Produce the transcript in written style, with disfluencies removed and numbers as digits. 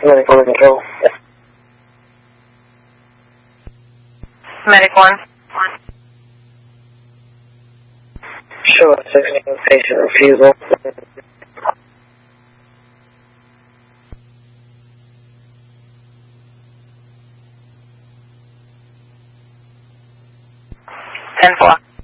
Medic 1 control. Medic 1. Show us 16 patient refusal. Ten 4.